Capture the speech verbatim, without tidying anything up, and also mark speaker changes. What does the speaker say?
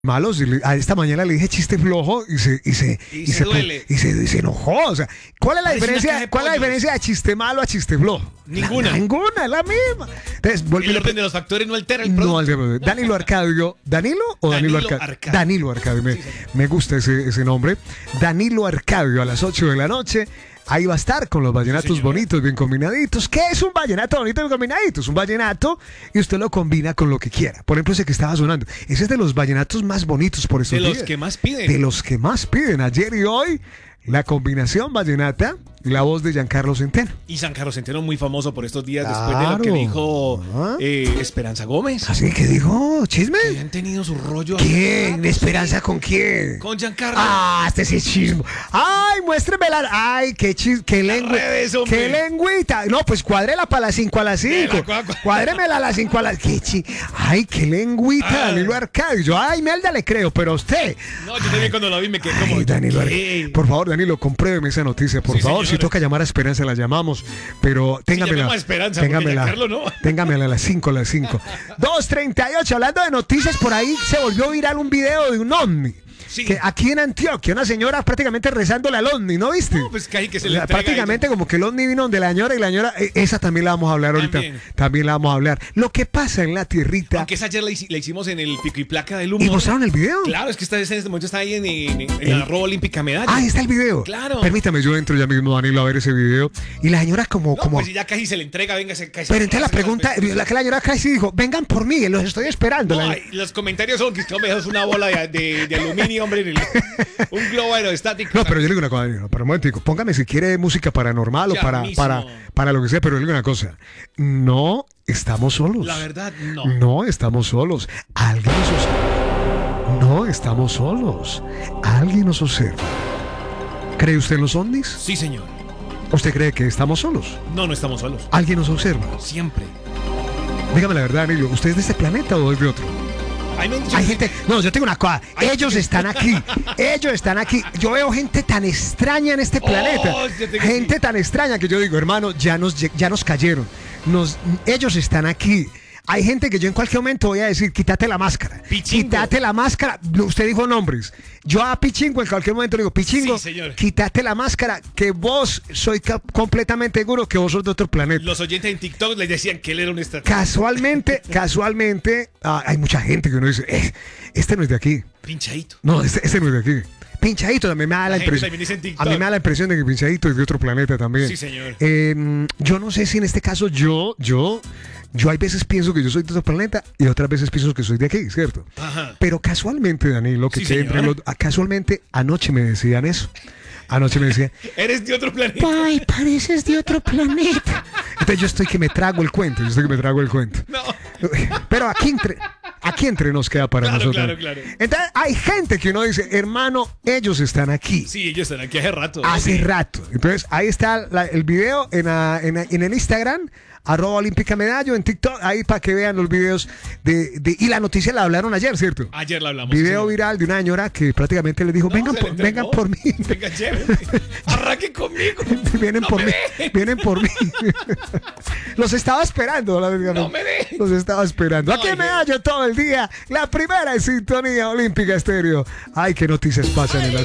Speaker 1: malos y le- a esta mañana le dije chiste flojo y se y se
Speaker 2: Y se duele.
Speaker 1: y se, y se enojó, o sea, ¿cuál es la
Speaker 2: Parece una caja
Speaker 1: diferencia?
Speaker 2: de
Speaker 1: ¿Cuál es la
Speaker 2: pollos.
Speaker 1: diferencia de chiste malo a chiste flojo?
Speaker 2: Ninguna.
Speaker 1: La- ninguna, es la misma. Entonces, vuelve y
Speaker 2: El
Speaker 1: le-
Speaker 2: orden de los factores no altera el
Speaker 1: no,
Speaker 2: producto.
Speaker 1: al revés. Danilo Arcadio, ¿Danilo o Danilo,
Speaker 2: Danilo
Speaker 1: Arcadio?
Speaker 2: Arcadio.
Speaker 1: Danilo Arcadio, me, me gusta ese, ese nombre. Danilo Arcadio a las ocho de la noche. Ahí va a estar con los vallenatos
Speaker 2: señor.
Speaker 1: bonitos, bien combinaditos. ¿Qué es un vallenato bonito, bien combinadito? Es un vallenato y usted lo combina con lo que quiera. Por ejemplo, ese que estaba sonando. Ese es de los vallenatos más bonitos por estos
Speaker 2: De los
Speaker 1: días.
Speaker 2: que más piden.
Speaker 1: De los que más piden. Ayer y hoy, la combinación vallenata y la voz de Giancarlo Centeno.
Speaker 2: Y San Carlos Centeno muy famoso por estos días después de
Speaker 1: Claro.
Speaker 2: lo que dijo
Speaker 1: Ah.
Speaker 2: eh, Esperanza Gómez.
Speaker 1: Así que dijo, chisme.
Speaker 2: Que han tenido su rollo.
Speaker 1: ¿Quién? ¿Esperanza con quién?
Speaker 2: Con Giancarlo.
Speaker 1: Ah, este sí es chismo. Ay, muéstremela. Ay, qué chis, qué lengua.
Speaker 2: redes, hombre.
Speaker 1: Qué lengüita. No, pues cuadrela para las cinco a las cinco.
Speaker 2: Vela, cua- cua-
Speaker 1: Cuádremela a las cinco a las. Qué chi. Ay, qué lengüita,
Speaker 2: Ah.
Speaker 1: Danilo Arcadio. Yo, ay, Melda le creo, pero a usted.
Speaker 2: No, yo también cuando lo vi me quedé como.
Speaker 1: Ay, Danilo
Speaker 2: ¿qué?
Speaker 1: Arcadio. Por favor, Danilo, compruébeme esa noticia, por
Speaker 2: Sí,
Speaker 1: favor.
Speaker 2: señor.
Speaker 1: Si toca llamar a Esperanza, la llamamos. Pero téngamela.
Speaker 2: llamemos a Esperanza, porque
Speaker 1: téngamela.
Speaker 2: Giancarlo no.
Speaker 1: Téngamela a las cinco, a las cinco. dos treinta y ocho, hablando de noticias, por ahí se volvió viral un video de un ovni.
Speaker 2: Sí.
Speaker 1: Que aquí en Antioquia, una señora prácticamente rezándole al ovni, ¿no viste?
Speaker 2: No, pues casi que se le
Speaker 1: O sea,
Speaker 2: entrega a
Speaker 1: prácticamente como que el ovni vino donde la señora y la señora, eh, esa también la vamos a hablar ahorita.
Speaker 2: También.
Speaker 1: También la vamos a hablar. Lo que pasa en la tierrita.
Speaker 2: Aunque esa ayer la, hici- la hicimos en el pico y placa del
Speaker 1: ¿Y
Speaker 2: humo.
Speaker 1: mostraron el video?
Speaker 2: Claro, es que está, en este momento está ahí en, en, en
Speaker 1: El-
Speaker 2: la arroba olímpica medalla.
Speaker 1: Ah, ahí está el video.
Speaker 2: Claro.
Speaker 1: Permítame, yo entro ya mismo, Danilo, a ver ese video. Y la señora como...
Speaker 2: No,
Speaker 1: como
Speaker 2: pues ya casi se le entrega, venga, se casi.
Speaker 1: pero entonces la pregunta, la que la señora casi dijo, vengan por mí, los estoy esperando.
Speaker 2: No,
Speaker 1: La-
Speaker 2: ay, los comentarios son que hombre, eso es una bola de, de, de aluminio, hombre, en el- un globo aerostático.
Speaker 1: No, pero yo le digo una cosa, no, pero un momentico, póngame si quiere música paranormal o
Speaker 2: Ya
Speaker 1: para,
Speaker 2: mismo.
Speaker 1: para, para lo que sea, pero le digo una cosa, no estamos solos.
Speaker 2: La verdad, no.
Speaker 1: No estamos solos. Alguien nos observa. No estamos solos. Alguien nos observa. ¿Cree usted en los ovnis?
Speaker 2: Sí, señor.
Speaker 1: ¿Usted cree que estamos solos?
Speaker 2: No, no estamos solos.
Speaker 1: Alguien nos observa.
Speaker 2: Siempre.
Speaker 1: Dígame la verdad, Danilo, ¿usted es de este planeta o es de otro?
Speaker 2: Hay, men-
Speaker 1: Hay gente, no, yo tengo una cosa, ellos están aquí, ellos están aquí. Yo veo gente tan extraña en este
Speaker 2: Oh,
Speaker 1: planeta,
Speaker 2: yo tengo-
Speaker 1: gente tan extraña que yo digo, hermano, ya nos, lle- ya nos cayeron, nos, ellos están aquí. Hay gente que yo en cualquier momento voy a decir, quítate la máscara,
Speaker 2: Pichingo.
Speaker 1: quítate la máscara. Usted dijo nombres, yo a Pichingo en cualquier momento le digo, Pichingo,
Speaker 2: Sí, señor.
Speaker 1: quítate la máscara, que vos soy ca- completamente seguro que vos sos de otro planeta.
Speaker 2: Los oyentes en TikTok les decían que él era un extraterrestre.
Speaker 1: Casualmente, casualmente, ah, hay mucha gente que uno dice, "Eh, este no es de aquí.
Speaker 2: Pinchadito.
Speaker 1: No, este, este no es de aquí. Pinchadito también me da la,
Speaker 2: La gente
Speaker 1: impresión.
Speaker 2: también dice en
Speaker 1: A
Speaker 2: TikTok.
Speaker 1: mí me da la impresión de que Pinchadito es de otro planeta también.
Speaker 2: Sí, señor.
Speaker 1: Eh, yo no sé si en este caso yo, yo, yo hay veces pienso que yo soy de otro planeta y otras veces pienso que soy de aquí, ¿cierto?
Speaker 2: Ajá.
Speaker 1: Pero casualmente, Danilo, que
Speaker 2: Sí,
Speaker 1: quede entre
Speaker 2: señor.
Speaker 1: los, ah, casualmente anoche me decían eso. Anoche me decían,
Speaker 2: Eres de otro planeta.
Speaker 1: ay, pareces de otro planeta. Entonces yo estoy que me trago el cuento, yo estoy que me trago el cuento.
Speaker 2: No.
Speaker 1: Pero aquí entre, aquí entre nos queda para
Speaker 2: Claro,
Speaker 1: nosotros.
Speaker 2: claro, claro.
Speaker 1: Entonces hay gente que uno dice, hermano, ellos están aquí.
Speaker 2: Sí, ellos están aquí hace rato.
Speaker 1: Hace
Speaker 2: Sí.
Speaker 1: rato. Entonces ahí está la- el video en, la- en, la- en el Instagram, arroba olímpica medallo, en TikTok, ahí para que vean los videos de, de- y la noticia la hablaron ayer, ¿cierto?
Speaker 2: Ayer la hablamos.
Speaker 1: Video
Speaker 2: sí.
Speaker 1: viral de una señora que prácticamente les dijo,
Speaker 2: No,
Speaker 1: vengan,
Speaker 2: se
Speaker 1: por,
Speaker 2: le entregó.
Speaker 1: vengan por mí.
Speaker 2: Venga, chévere. Arranquen conmigo.
Speaker 1: Vienen
Speaker 2: No
Speaker 1: por
Speaker 2: me
Speaker 1: mí,
Speaker 2: dejen.
Speaker 1: vienen por mí. Los estaba esperando, la verdad.
Speaker 2: No me dejen.
Speaker 1: Los estaba esperando.
Speaker 2: No,
Speaker 1: Aquí
Speaker 2: hay
Speaker 1: me
Speaker 2: que-
Speaker 1: hallo todo el día. La primera en sintonía olímpica estéreo. Ay, qué noticias pasan en la